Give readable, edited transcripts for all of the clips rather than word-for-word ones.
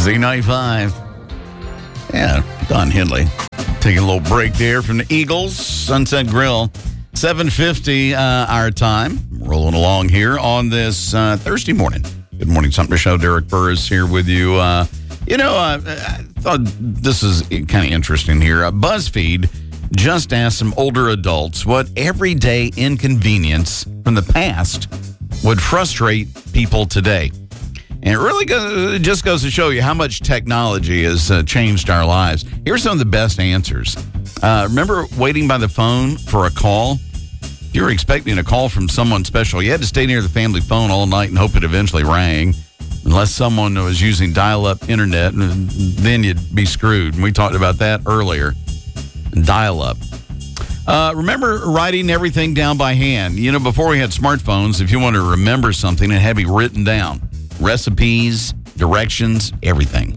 Z95. Yeah, Don Henley. Taking a little break there from the Eagles, Sunset Grill. 7:50 our time. Rolling along here on this Thursday morning. Good morning, Sumter Show. Derek Burris here with you. I thought this is kind of interesting here. BuzzFeed just asked some older adults what everyday inconvenience from the past would frustrate people today. And it really just goes to show you how much technology has changed our lives. Here's some of the best answers. Remember waiting by the phone for a call? If you were expecting a call from someone special, you had to stay near the family phone all night and hope it eventually rang, unless someone was using dial-up internet, and then you'd be screwed. And we talked about that earlier. Dial-up. Remember writing everything down by hand? You know, before we had smartphones, if you wanted to remember something, it had to be written down. Recipes, directions, everything.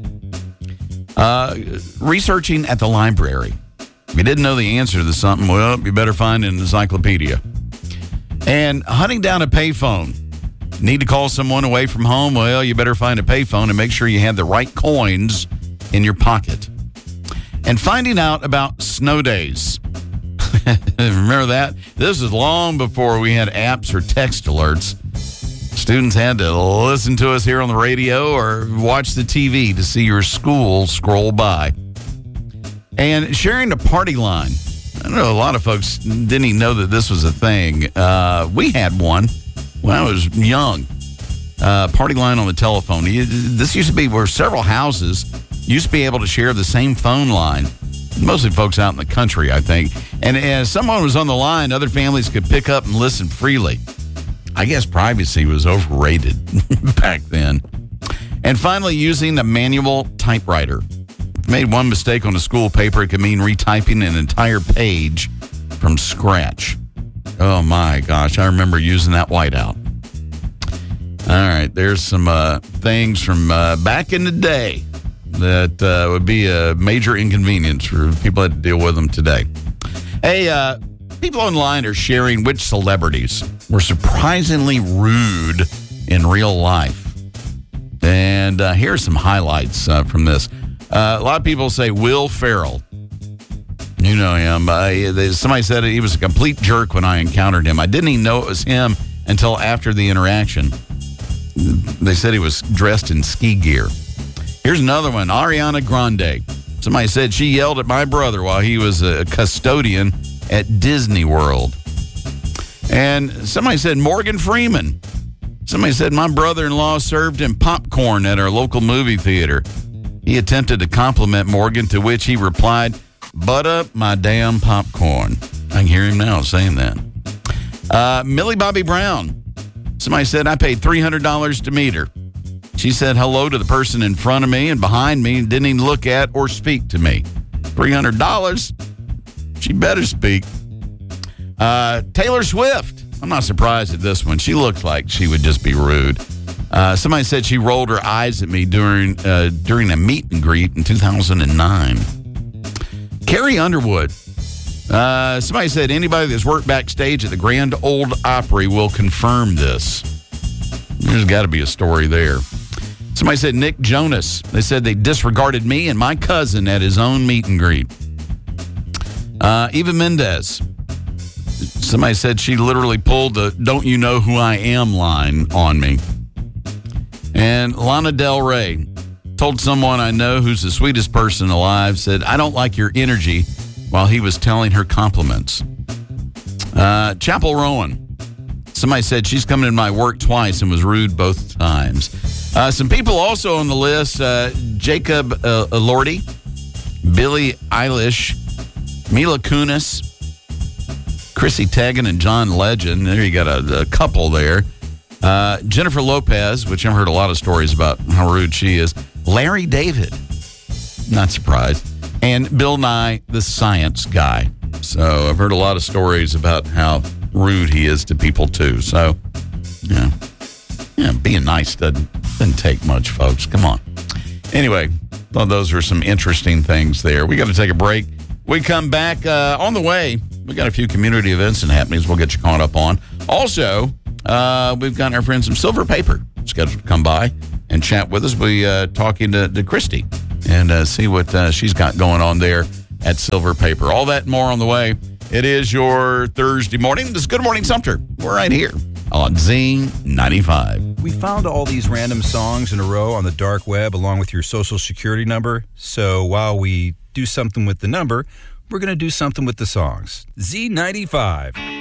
Researching at the library. If you didn't know the answer to something, well, you better find an encyclopedia. And hunting down a payphone. Need to call someone away from home? Well, you better find a payphone and make sure you have the right coins in your pocket. And finding out about snow days. Remember that? This is long before we had apps or text alerts. Students had to listen to us here on the radio or watch the TV to see your school scroll by. And sharing a party line. I know a lot of folks didn't even know that this was a thing. We had one when I was young. Party line on the telephone. This used to be where several houses used to be able to share the same phone line. Mostly folks out in the country, I think. And as someone was on the line, other families could pick up and listen freely. I guess privacy was overrated back then. And finally, using a manual typewriter. If you made one mistake on a school paper, it could mean retyping an entire page from scratch. Oh, my gosh. I remember using that whiteout. All right. There's some things from back in the day that would be a major inconvenience for people that deal with them today. Hey, people online are sharing which celebrities were surprisingly rude in real life. And here are some highlights from this. A lot of people say Will Ferrell. You know him. Somebody said he was a complete jerk when I encountered him. I didn't even know it was him until after the interaction. They said he was dressed in ski gear. Here's another one. Ariana Grande. Somebody said she yelled at my brother while he was a custodian at Disney World. And somebody said Morgan Freeman. Somebody said my brother-in-law served him popcorn at our local movie theater. He attempted to compliment Morgan, to which he replied, "Butt up my damn popcorn." I can hear him now saying that. Millie Bobby Brown. Somebody said I paid $300 to meet her. She said hello to the person in front of me and behind me and didn't even look at or speak to me. $300? She better speak. Taylor Swift. I'm not surprised at this one. She looked like she would just be rude. Somebody said she rolled her eyes at me during a meet and greet in 2009. Carrie Underwood. Somebody said anybody that's worked backstage at the Grand Ole Opry will confirm this. There's got to be a story there. Somebody said Nick Jonas. They said they disregarded me and my cousin at his own meet and greet. Eva Mendes. Somebody said she literally pulled the "don't you know who I am" line on me. And Lana Del Rey told someone I know who's the sweetest person alive, said, "I don't like your energy," while he was telling her compliments. Chapel Rowan. Somebody said she's come into my work twice and was rude both times. Some people also on the list, Jacob Elordi, Billie Eilish, Mila Kunis, Chrissy Teigen, and John Legend. There you got a couple there. Jennifer Lopez, which I've heard a lot of stories about how rude she is. Larry David, not surprised. And Bill Nye, the science guy. So I've heard a lot of stories about how rude he is to people too. So, yeah, being nice doesn't take much, folks. Come on. Anyway, thought those were some interesting things there. We got to take a break. We come back on the way. We got a few community events and happenings we'll get you caught up on. Also, we've got our friends from Silver Paper scheduled to come by and chat with us. We'll be talking to Christy and see what she's got going on there at Silver Paper. All that and more on the way. It is your Thursday morning. This is Good Morning Sumter. We're right here on Z95. We found all these random songs in a row on the dark web along with your social security number. So while we do something with the number, we're going to do something with the songs. Z95.